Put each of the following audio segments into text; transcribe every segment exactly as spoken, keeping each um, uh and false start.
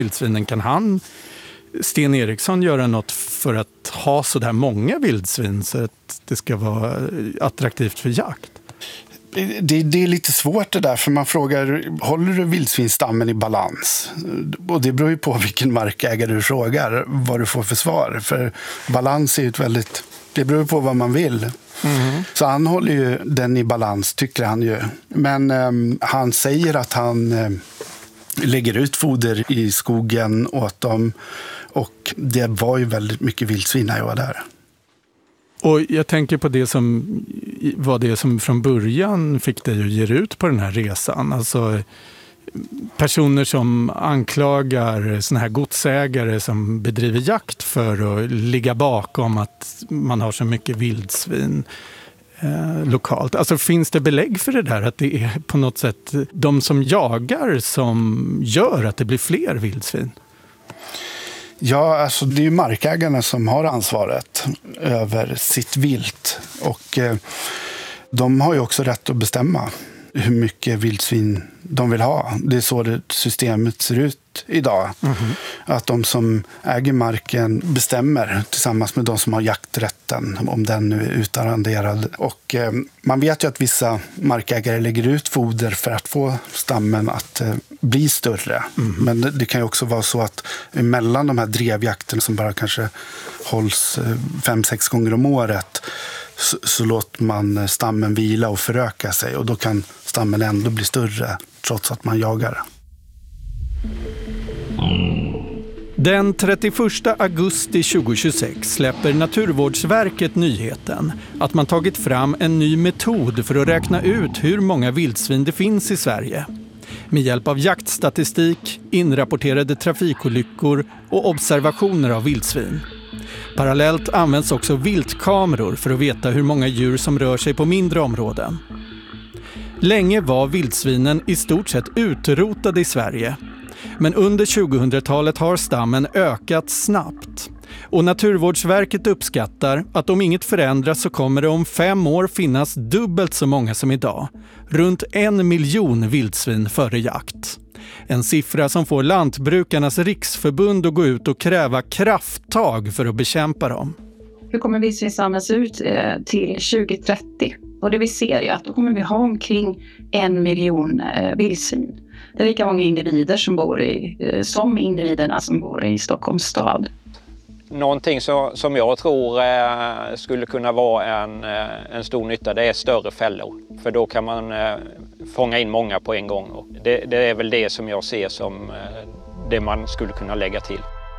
vildsvinen. Kan han, Sten Eriksson, göra något för att ha så där många vildsvin så att det ska vara attraktivt för jakt? Det, det är lite svårt det där, för man frågar, håller du vildsvinstammen i balans? Och det beror ju på vilken markägare du frågar vad du får för svar. För balans är ju ett väldigt, det beror på vad man vill. Mm. Så han håller ju den i balans, tycker han ju. Men um, han säger att han um, lägger ut foder i skogen åt dem. Och det var ju väldigt mycket vildsvin när jag var där. Och jag tänker på det som var det som från början fick dig att ge ut på den här resan. Alltså personer som anklagar såna här godsägare som bedriver jakt för att ligga bakom att man har så mycket vildsvin eh, lokalt. Alltså finns det belägg för det där, att det är på något sätt de som jagar som gör att det blir fler vildsvin? Ja, alltså det är ju markägarna som har ansvaret över sitt vilt. Och eh, de har ju också rätt att bestämma hur mycket vildsvin de vill ha. Det är så det systemet ser ut idag. Mm-hmm. Att de som äger marken bestämmer tillsammans med de som har jakträtten, om den nu är utarrenderad. Och eh, man vet ju att vissa markägare lägger ut foder för att få stammen att eh, bli större. Mm. Men det, det kan ju också vara så att mellan de här drevjakterna som bara kanske hålls eh, fem, sex gånger om året, så, så låter man stammen vila och föröka sig, och då kan stammen ändå bli större trots att man jagar. Den trettioförsta augusti tjugohundratjugosex släpper Naturvårdsverket nyheten att man tagit fram en ny metod för att räkna ut hur många vildsvin det finns i Sverige. Med hjälp av jaktstatistik, inrapporterade trafikolyckor och observationer av vildsvin. Parallellt används också viltkameror för att veta hur många djur som rör sig på mindre områden. Länge var vildsvinen i stort sett utrotade i Sverige. Men under tjugohundratalet har stammen ökat snabbt. Och Naturvårdsverket uppskattar att om inget förändras så kommer det om fem år finnas dubbelt så många som idag. Runt en miljon vildsvin före jakt. En siffra som får Lantbrukarnas riksförbund att gå ut och kräva krafttag för att bekämpa dem. Hur kommer vildsvinsstammen se ut till tjugohundratrettio? Och det vi ser är att då kommer vi ha omkring en miljon vildsvin. Det är lika många individer som bor i, som individerna som bor i Stockholms stad. Någonting så, som jag tror eh, skulle kunna vara en, eh, en stor nytta, det är större fällor. För då kan man eh, fånga in många på en gång. Och det, det är väl det som jag ser som eh, det man skulle kunna lägga till.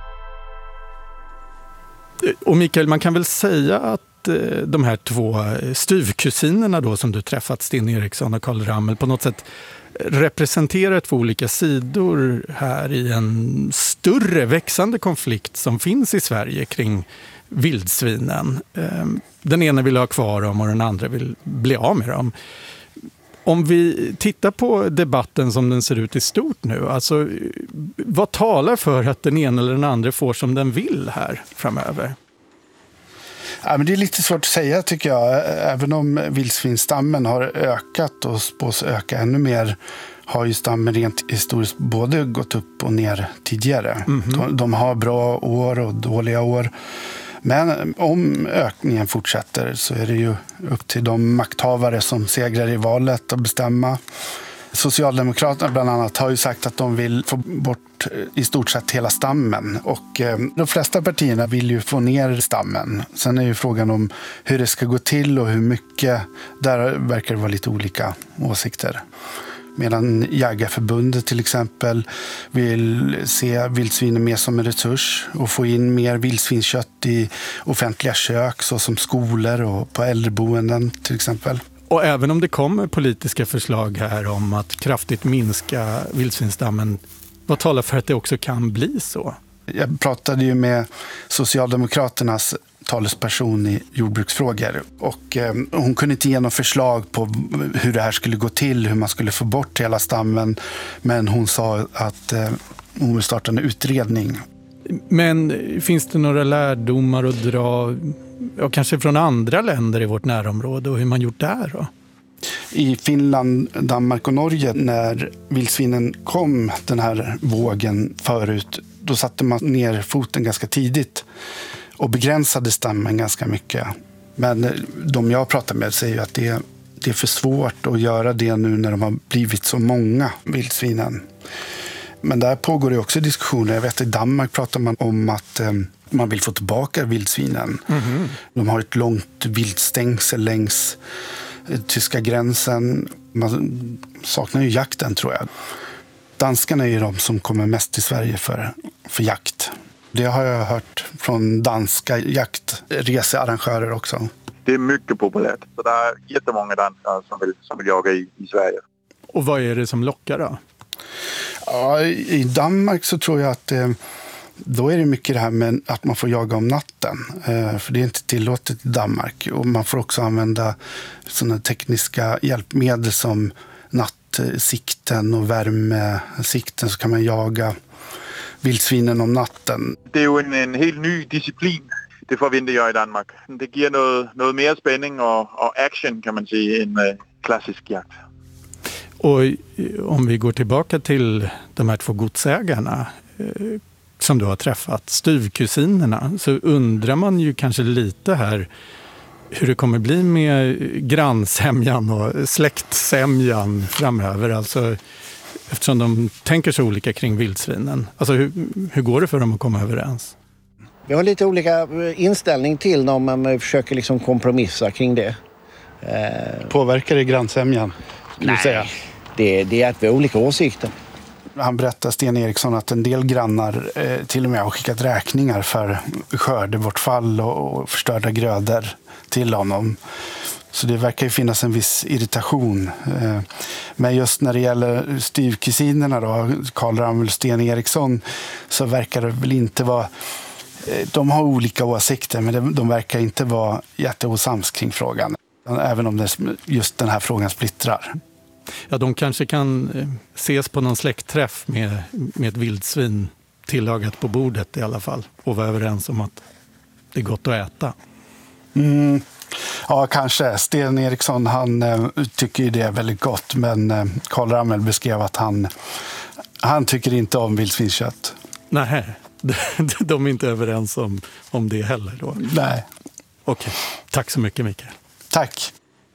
Och Mikael, man kan väl säga att eh, de här två styvkusinerna då som du träffat, Sten Eriksson och Karl Ramel, på något sätt representerar två olika sidor här i en större växande konflikt som finns i Sverige kring vildsvinen. Den ena vill ha kvar dem och den andra vill bli av med dem. Om vi tittar på debatten som den ser ut i stort nu, alltså vad talar för att den ena eller den andra får som den vill här framöver? Ja, men det är lite svårt att säga tycker jag. Även om vildsvinsstammen har ökat och spås öka ännu mer, har ju stammen rent historiskt både gått upp och ner tidigare. Mm-hmm. de, de har bra år och dåliga år. Men om ökningen fortsätter så är det ju upp till de makthavare som segrar i valet att bestämma. Socialdemokraterna bland annat har ju sagt att de vill få bort i stort sett hela stammen, och de flesta partierna vill ju få ner stammen. Sen är ju frågan om hur det ska gå till och hur mycket, där verkar det vara lite olika åsikter. Medan Jägarförbundet till exempel vill se vildsvinen mer som en resurs och få in mer vildsvinskött i offentliga kök såsom skolor och på äldreboenden till exempel. Och även om det kommer politiska förslag här om att kraftigt minska vildsvinsstammen, vad talar för att det också kan bli så? Jag pratade ju med Socialdemokraternas talesperson i jordbruksfrågor, och eh, hon kunde inte ge något förslag på hur det här skulle gå till, hur man skulle få bort hela stammen, men hon sa att eh, hon vill starta en utredning. Men finns det några lärdomar att dra, ja, kanske från andra länder i vårt närområde, och hur man gjort där då? I Finland, Danmark och Norge, när vildsvinen kom den här vågen förut, då satte man ner foten ganska tidigt och begränsade stammen ganska mycket. Men de jag pratar med säger att det, det är för svårt att göra det nu när de har blivit så många vildsvinen. Men där pågår det också diskussioner. Jag vet att i Danmark pratar man om att eh, man vill få tillbaka vildsvinen. Mm-hmm. De har ett långt viltstängsel längs eh, tyska gränsen. Man saknar ju jakten, tror jag. Danskarna är ju de som kommer mest till Sverige för, för jakt. Det har jag hört från danska jaktresearrangörer också. Det är mycket populärt. Så det är jättemånga danskar som vill, som vill jaga i, i Sverige. Och vad är det som lockar då? Ja, i Danmark så tror jag att eh, då är det mycket det här med att man får jaga om natten. Eh, för det är inte tillåtet i Danmark. Och man får också använda sådana tekniska hjälpmedel som nattsikten och värmesikten, så kan man jaga vildsvinen om natten. Det är ju en, en helt ny disciplin. Det förväntar jag i Danmark. Det ger något, något mer spänning och, och action, kan man säga, än eh, klassisk jakt. Och om vi går tillbaka till de här två godsägarna eh, som du har träffat, styvkusinerna, så undrar man ju kanske lite här hur det kommer bli med grannsämjan och släktsämjan framöver. Alltså, eftersom de tänker så olika kring vildsvinen. Alltså, hur, hur går det för dem att komma överens? Vi har lite olika inställning till dem, men vi försöker liksom kompromissa kring det. Eh... Påverkar det grannsämjan? Nej, säga. Det, det är att vi har olika åsikter. Han berättar, Sten Eriksson, att en del grannar eh, till och med har skickat räkningar för skördebortfall och, och förstörda grödor till honom. Så det verkar ju finnas en viss irritation. Eh, men just när det gäller styvkusinerna då, Karl Ramel och Sten Eriksson, så verkar det väl inte vara... Eh, de har olika åsikter, men de, de verkar inte vara jätteosams kring frågan. Även om det, just den här frågan splittrar. Ja, de kanske kan ses på någon släktträff med, med ett vildsvin tillagat på bordet i alla fall. Och vara överens om att det är gott att äta. Mm. Ja, kanske. Sten Eriksson, han eh, tycker ju det är väldigt gott. Men eh, Karl Ramel beskrev att han, han tycker inte om vildsvinskött. Nej, de är inte överens om, om det heller då. Nej. Okej, tack så mycket, Mikael. Tack.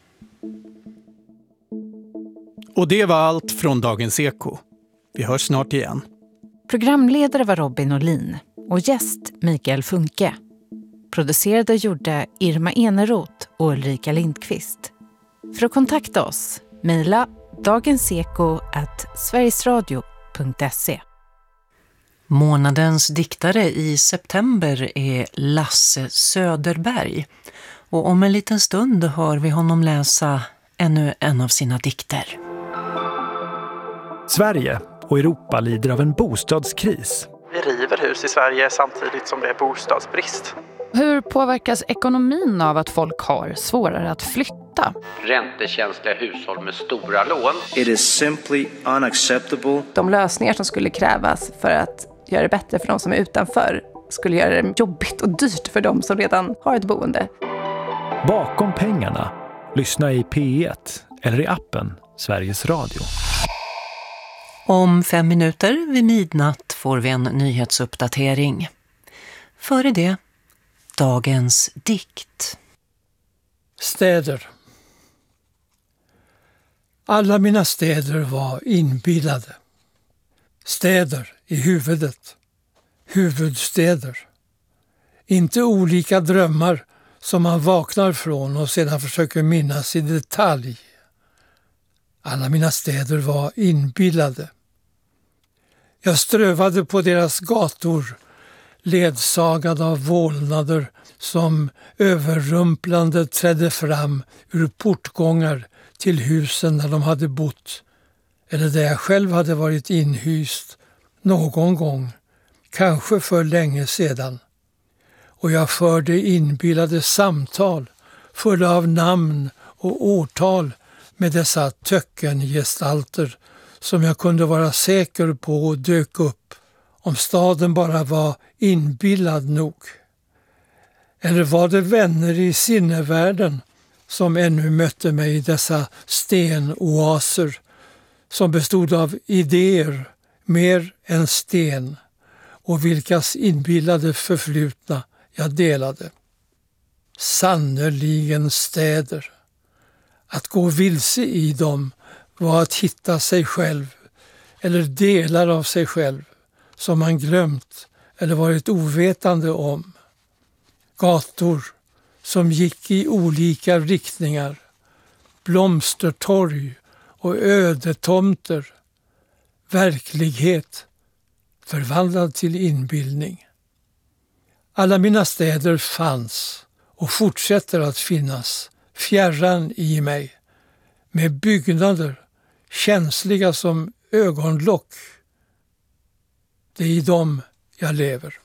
Och det var allt från Dagens Eko. Vi hörs snart igen. Programledare var Robin Olin och gäst Mikael Funke. Producerade gjorde Irma Eneroth och Ulrika Lindqvist. För att kontakta oss, mejla dagenseko at sverigesradio punkt se. Månadens diktare i september är Lasse Söderberg. Och om en liten stund hör vi honom läsa ännu en av sina dikter. Sverige och Europa lider av en bostadskris. Vi river hus i Sverige samtidigt som det är bostadsbrist. Hur påverkas ekonomin av att folk har svårare att flytta? Räntekänsliga hushåll med stora lån. It is simply unacceptable. De lösningar som skulle krävas för att göra det bättre för de som är utanför skulle göra det jobbigt och dyrt för de som redan har ett boende. Bakom pengarna. Lyssna i P ett eller i appen Sveriges Radio. Om fem minuter vid midnatt får vi en nyhetsuppdatering. Före det, dagens dikt. Städer. Alla mina städer var inbillade. Städer i huvudet. Huvudstäder. Inte olika drömmar som man vaknar från och sedan försöker minnas i detalj. Alla mina städer var inbillade. Jag strövade på deras gator, ledsagad av vålnader som överrumplande trädde fram ur portgångar till husen där de hade bott, eller där jag själv hade varit inhyst någon gång, kanske för länge sedan. Och jag förde inbillade samtal fulla av namn och årtal med dessa töckengestalter som jag kunde vara säker på dök upp om staden bara var inbillad nog. Eller var det vänner i sinnevärlden som ännu mötte mig i dessa stenoaser som bestod av idéer mer än sten och vilkas inbillade förflutna jag delade. Sannerligen städer. Att gå vilse i dem var att hitta sig själv eller delar av sig själv som man glömt eller varit ovetande om. Gator som gick i olika riktningar, blomstertorg och ödetomter, verklighet förvandlad till inbildning. Alla mina städer fanns och fortsätter att finnas fjärran i mig, med byggnader känsliga som ögonlock. Det är i dem jag lever.